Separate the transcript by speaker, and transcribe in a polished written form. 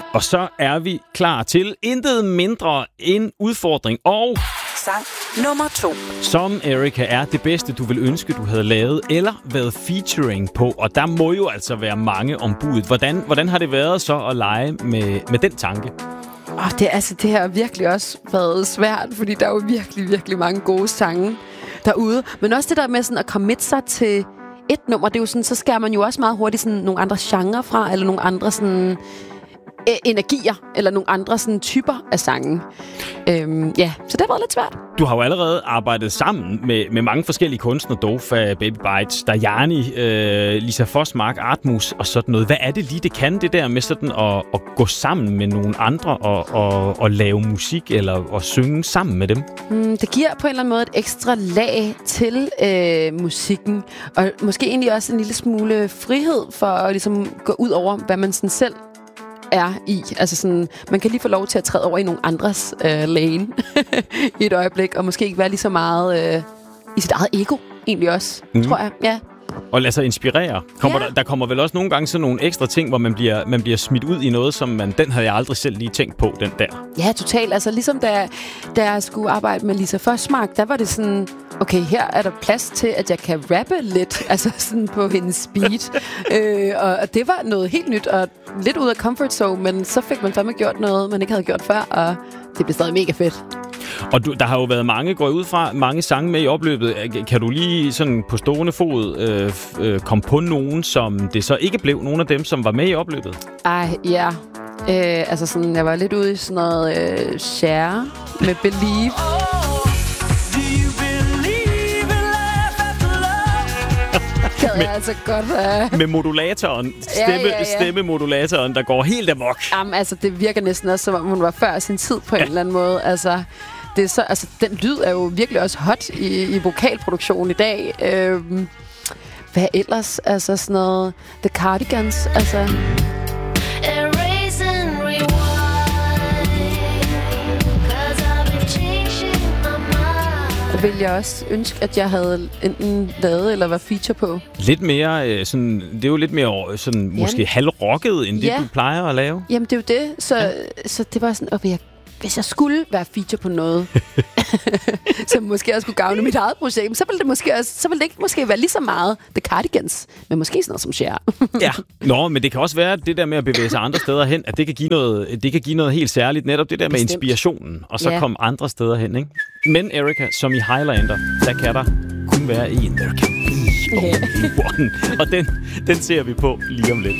Speaker 1: Og så er vi klar til intet mindre end udfordring og
Speaker 2: sang nummer 2.
Speaker 1: som Erika er det bedste, du vil ønske, du havde lavet eller været featuring på. Og der må jo altså være mange om budet. Hvordan har det været så at lege med den tanke?
Speaker 3: Det har virkelig også været svært, fordi der er jo virkelig, virkelig mange gode sange derude. Men også det der med sådan at committe sig til et nummer, det er jo sådan, så skærer man jo også meget hurtigt sådan nogle andre genrer fra, eller nogle andre sådan energier, eller nogle andre sådan typer af sange. Så det har været lidt svært.
Speaker 1: Du har jo allerede arbejdet sammen med mange forskellige kunstnere, Dofa, Baby Bites, Dajani, Lisa Forsmark, Artmus og sådan noget. Hvad er det lige, det kan, det der med sådan at gå sammen med nogle andre og lave musik eller at synge sammen med dem?
Speaker 3: Det giver på en eller anden måde et ekstra lag til musikken, og måske egentlig også en lille smule frihed for at ligesom gå ud over, hvad man sådan selv er i. Altså sådan, man kan lige få lov til at træde over i nogle andres lane i et øjeblik, og måske ikke være lige så meget i sit eget ego, egentlig også, tror jeg. Ja.
Speaker 1: Og lade sig inspirere. Der kommer vel også nogle gange sådan nogle ekstra ting, hvor man bliver smidt ud i noget, som den havde jeg aldrig selv lige tænkt på, den der.
Speaker 3: Ja, totalt. Altså ligesom da jeg skulle arbejde med Lisa Forsmark, der var det sådan, okay, her er der plads til, at jeg kan rappe lidt, altså sådan på hendes speed. Og det var noget helt nyt, og lidt ud af comfort zone, men så fik man fandme gjort noget, man ikke havde gjort før, og det blev stadig mega fedt.
Speaker 1: Og der har jo været mange sange med i opløbet. Kan du lige sådan på stående fod komme på nogen, som det så ikke blev nogen af dem, som var med i opløbet?
Speaker 3: Ja. Altså sådan, jeg var lidt ude i sådan noget Cher med Believe. Kan jeg altså godt
Speaker 1: med modulatoren, stemmemodulatoren, der går helt amok.
Speaker 3: Jamen, altså, det virker næsten også, som om hun var før sin tid på en eller anden måde. Altså, det er så, altså, den lyd er jo virkelig også hot i vokalproduktion i dag. Hvad ellers? Altså sådan noget The Cardigans, altså. Vil jeg også ønske, at jeg havde enten lavet eller var feature på.
Speaker 1: Lidt mere sådan, det er jo lidt mere sådan måske halvrocket end det du plejer at lave.
Speaker 3: Jamen det er jo det, så det var sådan, okay, hvis jeg skulle være feature på noget, som måske også skulle gavne mit eget projekt, så ville det ikke måske være lige så meget The Cardigans, men måske sådan noget som Cher.
Speaker 1: Ja. Nå, men det kan også være det der med at bevæge sig andre steder hen, at det kan give noget helt særligt, netop det der med inspirationen, og så komme andre steder hen, ikke? Men Erika, som i Highlander, der kan der kun være en. There can be only one. Og den ser vi på lige om lidt.